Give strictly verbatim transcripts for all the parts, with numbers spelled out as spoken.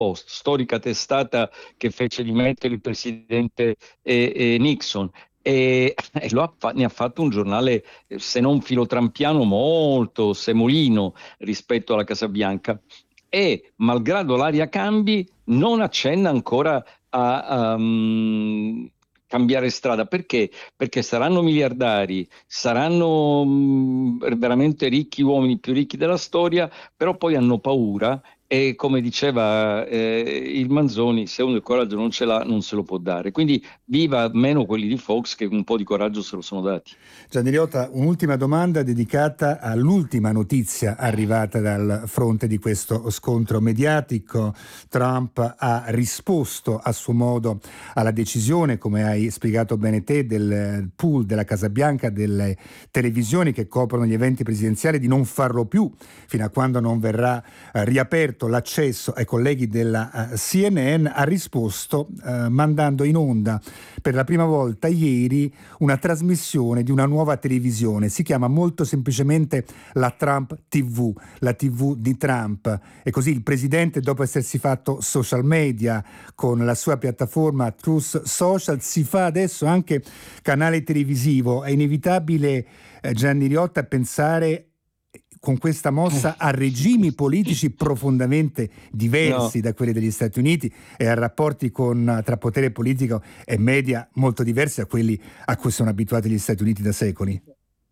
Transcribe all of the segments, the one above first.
Post, storica testata che fece dimettere il presidente eh, eh, Nixon. E, e lo ha, fa- ne ha fatto un giornale, eh, se non filotrampiano, molto semolino rispetto alla Casa Bianca. E, malgrado l'aria cambi, non accenna ancora a, a, mm, cambiare strada. Perché? Perché saranno miliardari, saranno mh, veramente ricchi uomini, più ricchi della storia, però poi hanno paura e come diceva eh, il Manzoni, se uno il coraggio non ce l'ha, non se lo può dare. Quindi viva meno quelli di Fox che un po' di coraggio se lo sono dati. Gianni Riotta, un'ultima domanda dedicata all'ultima notizia arrivata dal fronte di questo scontro mediatico. Trump ha risposto a suo modo alla decisione, come hai spiegato bene te, del pool della Casa Bianca, delle televisioni che coprono gli eventi presidenziali, di non farlo più fino a quando non verrà eh, riaperto l'accesso ai colleghi della eh, C N N. Ha risposto eh, mandando in onda per la prima volta ieri una trasmissione di una nuova televisione. Si chiama molto semplicemente la Trump T V, la T V di Trump. E così il presidente, dopo essersi fatto social media con la sua piattaforma Truth Social, si fa adesso anche canale televisivo. È inevitabile, eh, Gianni Riotta, pensare con questa mossa a regimi politici profondamente diversi No. da quelli degli Stati Uniti e a rapporti con, tra potere politico e media molto diversi da quelli a cui sono abituati gli Stati Uniti da secoli.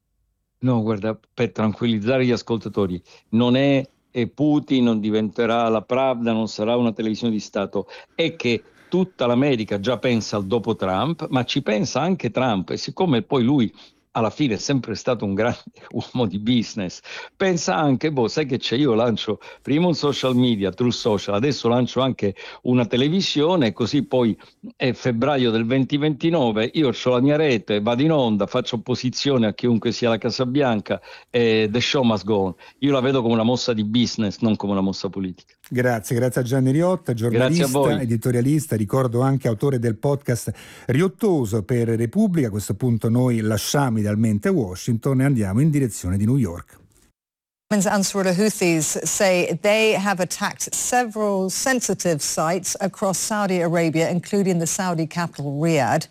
No, guarda, per tranquillizzare gli ascoltatori, non è e Putin, non diventerà la Pravda, non sarà una televisione di Stato, è che tutta l'America già pensa al dopo Trump, ma ci pensa anche Trump, e siccome poi lui alla fine è sempre stato un grande uomo di business, pensa anche, boh, sai che c'è, io lancio prima un social media, Truth Social, adesso lancio anche una televisione, così poi è febbraio del duemilaventinove, io ho la mia rete, vado in onda, faccio opposizione a chiunque sia la Casa Bianca e the show must go on. Io la vedo come una mossa di business, non come una mossa politica. Grazie, grazie a Gianni Riotta, Grazie a giornalista, voi. editorialista, ricordo anche autore del podcast Riottoso per Repubblica. A questo punto noi lasciamo idealmente Washington e andiamo in direzione di New York. Ansarullah Houthis say they have attacked several sensitive sites across Saudi Arabia, including the Saudi capital Riyadh.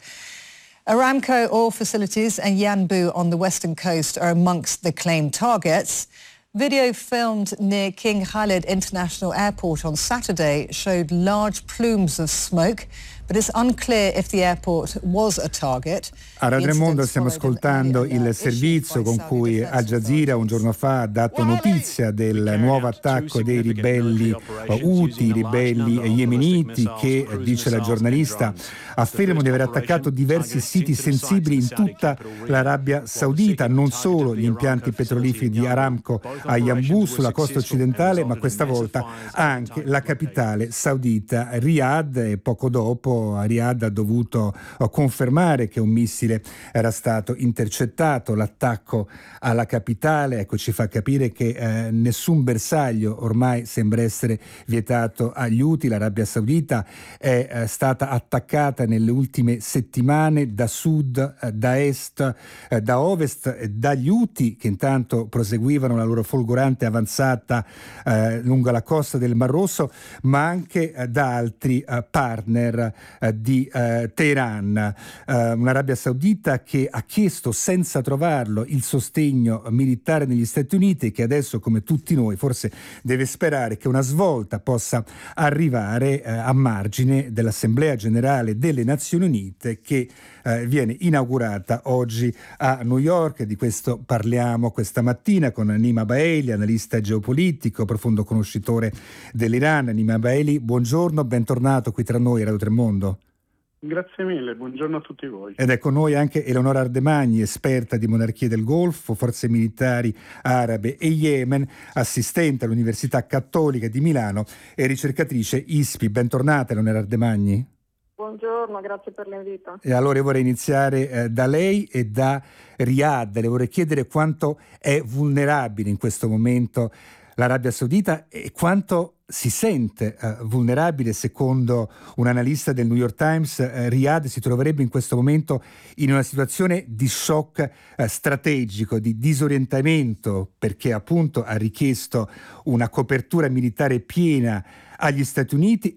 Aramco oil facilities and Yanbu on the western coast are amongst the claimed targets. Video filmed near King Khalid International Airport on Saturday showed large plumes of smoke, but it's unclear if the airport was a target. A Radio Mondo stiamo ascoltando il servizio con cui Al Jazeera un giorno fa ha dato notizia del nuovo attacco dei ribelli Houthi, ribelli yemeniti, che, dice la giornalista, affermano di aver attaccato diversi siti sensibili in tutta l'Arabia Saudita, non solo gli impianti petroliferi di Aramco a Yanbu sulla costa occidentale, ma questa volta anche la capitale saudita Riyadh, e poco dopo Riyadh ha dovuto confermare che un missile era stato intercettato. L'attacco alla capitale, ecco, ci fa capire che eh, nessun bersaglio ormai sembra essere vietato agli Houthi. L'Arabia Saudita è eh, stata attaccata nelle ultime settimane da sud, eh, da est, eh, da ovest, eh, dagli Houthi, che intanto proseguivano la loro folgorante avanzata eh, lungo la costa del Mar Rosso, ma anche eh, da altri eh, partner eh, di eh, Teheran. Eh, un'Arabia Saudita che ha chiesto senza trovarlo il sostegno militare negli Stati Uniti e che adesso, come tutti noi, forse deve sperare che una svolta possa arrivare eh, a margine dell'Assemblea Generale delle Nazioni Unite, che eh, viene inaugurata oggi a New York. Di questo parliamo questa mattina con Nima Baeli, analista geopolitico, profondo conoscitore dell'Iran. Nima Baeli, buongiorno, bentornato qui tra noi a Radio Tremondo. Grazie mille, buongiorno a tutti voi. Ed è con noi anche Eleonora Ardemagni, esperta di monarchie del Golfo, forze militari arabe e Yemen, assistente all'Università Cattolica di Milano e ricercatrice I S P I. Bentornata Eleonora Ardemagni. Buongiorno, grazie per l'invito. E allora io vorrei iniziare eh, da lei e da Riyadh. Le vorrei chiedere quanto è vulnerabile in questo momento l'Arabia Saudita e quanto si sente uh, vulnerabile. Secondo un analista del New York Times, uh, Riyadh si troverebbe in questo momento in una situazione di shock uh, strategico, di disorientamento, perché appunto ha richiesto una copertura militare piena agli Stati Uniti